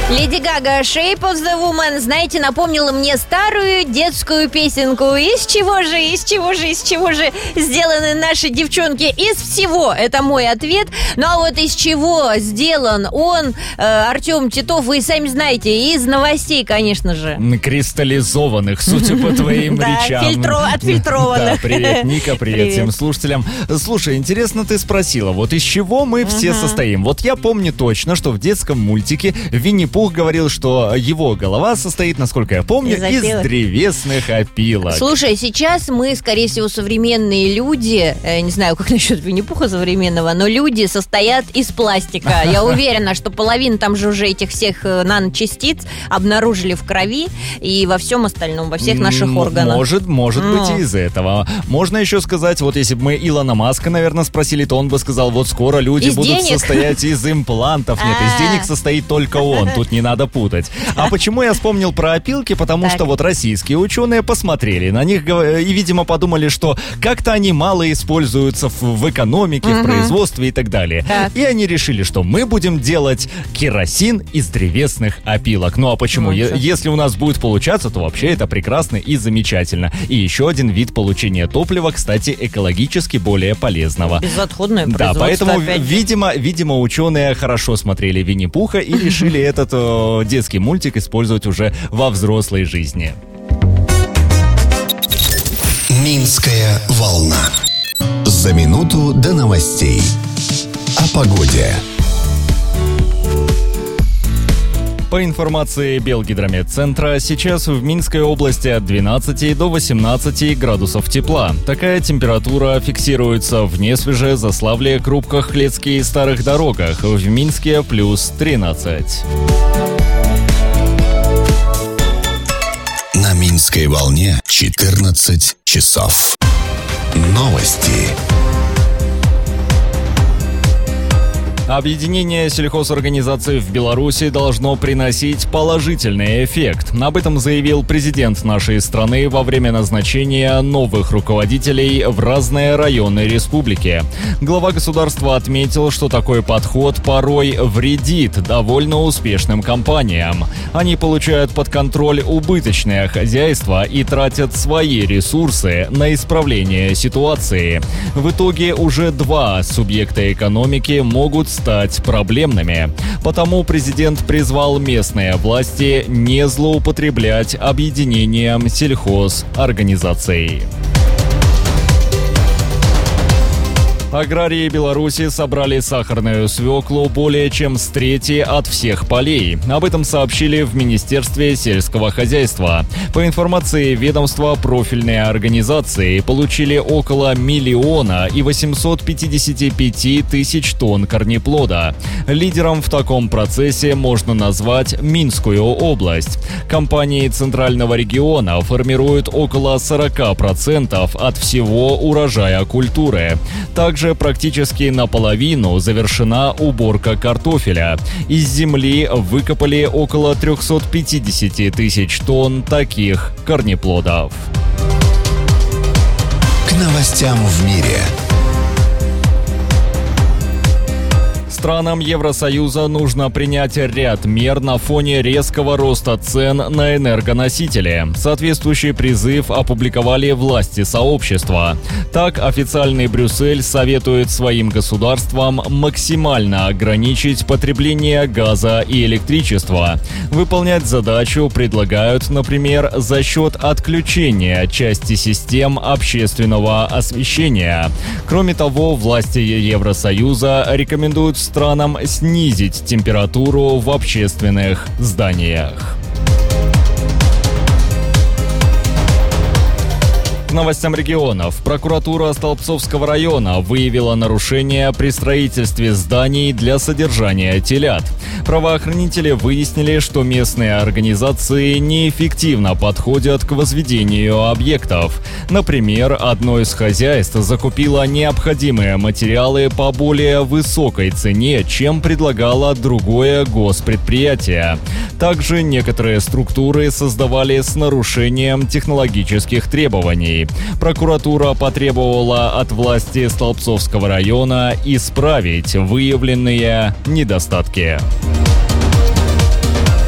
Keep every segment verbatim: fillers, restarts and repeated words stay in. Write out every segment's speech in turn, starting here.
Леди Гага «Shape of the Woman», знаете, напомнила мне старую детскую песенку. Из чего же, из чего же, из чего же сделаны наши девчонки? Из всего, это мой ответ. Ну а вот из чего сделан он, э, Артем Титов, вы сами знаете, из новостей, конечно же. Кристаллизованных, судя по твоим речам. Да, отфильтрованных. Да, привет, Ника, привет всем слушателям. Слушай, интересно, ты спросила, вот из чего мы все состоим? Вот я помню точно, что в детском мультике Винни-Пух говорил, что его голова состоит, насколько я помню, из, из древесных опилок. Слушай, сейчас мы, скорее всего, современные люди, э, не знаю, как насчет Винни-Пуха современного, но люди состоят из пластика. Я уверена, что половину там же уже этих всех наночастиц обнаружили в крови и во всем остальном, во всех наших органах. Может, может быть и из этого. Можно еще сказать, вот если бы мы Илона Маска, наверное, спросили, то он бы сказал, вот скоро люди из будут денег? состоять из имплантов. Нет, из денег состоит только он, тут не надо путать. А почему я вспомнил про опилки? Потому так. что вот российские ученые посмотрели на них и, видимо, подумали, что как-то они мало используются в, в экономике, угу. в производстве и так далее. Так. И они решили, что мы будем делать керосин из древесных опилок. Ну а почему? Ну, е- если у нас будет получаться, то вообще это прекрасно и замечательно. И еще один вид получения топлива, кстати, экологически более полезного. Безотходное производство. Да, поэтому, опять. видимо, видимо, ученые хорошо смотрели Винни-Пуха и решили этот э, детский мультик использовать уже во взрослой жизни. Минская волна. За минуту до новостей. О погоде. По информации Белгидрометцентра, сейчас в Минской области от двенадцати до восемнадцати градусов тепла. Такая температура фиксируется в Несвеже, Заславле, Крупках, Хлецке и Старых Дорогах. В Минске плюс тринадцать. На Минской волне четырнадцать часов. Новости. Объединение сельхозорганизаций в Беларуси должно приносить положительный эффект. Об этом заявил президент нашей страны во время назначения новых руководителей в разные районы республики. Глава государства отметил, что такой подход порой вредит довольно успешным компаниям. Они получают под контроль убыточное хозяйство и тратят свои ресурсы на исправление ситуации. В итоге уже два субъекта экономики могут стать проблемными. Потому президент призвал местные власти не злоупотреблять объединением сельхозорганизаций. Аграрии Беларуси собрали сахарную свеклу более чем с трети от всех полей. Об этом сообщили в Министерстве сельского хозяйства. По информации ведомства, профильные организации получили около миллиона и восемьсот пятьдесят пять тысяч тонн корнеплода. Лидером в таком процессе можно назвать Минскую область. Компании Центрального региона формируют около сорок процентов от всего урожая культуры. Также практически наполовину завершена уборка картофеля. Из земли выкопали около триста пятьдесят тысяч тонн таких корнеплодов. К новостям в мире. Странам Евросоюза нужно принять ряд мер на фоне резкого роста цен на энергоносители. Соответствующий призыв опубликовали власти сообщества. Так, официальный Брюссель советует своим государствам максимально ограничить потребление газа и электричества. Выполнять задачу предлагают, например, за счет отключения части систем общественного освещения. Кроме того, власти Евросоюза рекомендуют странам снизить температуру в общественных зданиях. К новостям регионов. Прокуратура Столбцовского района выявила нарушения при строительстве зданий для содержания телят. Правоохранители выяснили, что местные организации неэффективно подходят к возведению объектов. Например, одно из хозяйств закупило необходимые материалы по более высокой цене, чем предлагало другое госпредприятие. Также некоторые структуры создавали с нарушением технологических требований. Прокуратура потребовала от власти Столбцовского района исправить выявленные недостатки.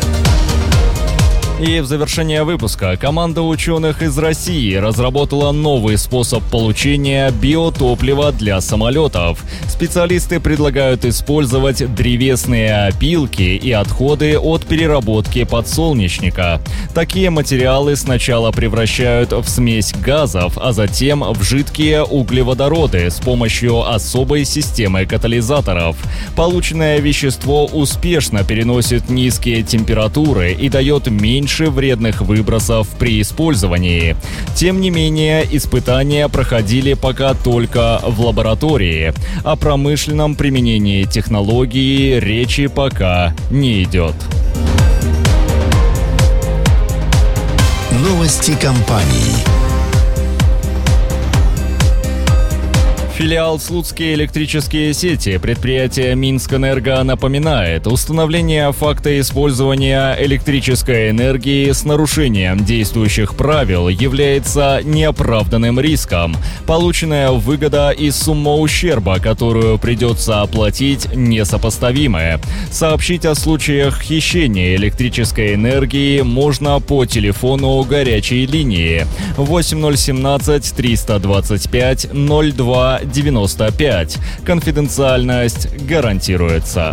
И в завершение выпуска команда ученых из России разработала новый способ получения биотоплива для самолетов. Специалисты предлагают использовать древесные опилки и отходы от переработки подсолнечника. Такие материалы сначала превращают в смесь газов, а затем в жидкие углеводороды с помощью особой системы катализаторов. Полученное вещество успешно переносит низкие температуры и дает меньше вредных выбросов при использовании. Тем не менее, испытания проходили пока только в лаборатории. О промышленном применении технологии речи пока не идет. Новости компаний. Филиал «Слуцкие электрические сети» предприятия «Минскэнерго» напоминает, установление факта использования электрической энергии с нарушением действующих правил является неоправданным риском. Полученная выгода и сумма ущерба, которую придется оплатить, несопоставимы. Сообщить о случаях хищения электрической энергии можно по телефону горячей линии восемь ноль один семь триста двадцать пять ноль два девяносто пять. Конфиденциальность гарантируется.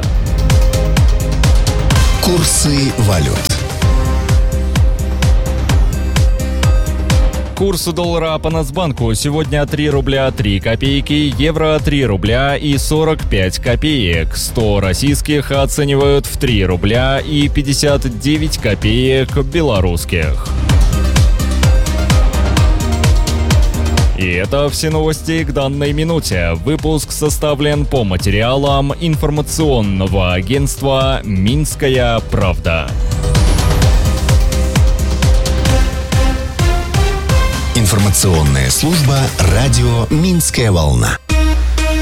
Курсы валют. Курс доллара по Нацбанку сегодня три рубля три копейки, евро три рубля и сорок пять копеек. сто российских оценивают в три рубля и пятьдесят девять копеек белорусских. И это все новости к данной минуте. Выпуск составлен по материалам информационного агентства «Минская правда». Информационная служба радио «Минская волна».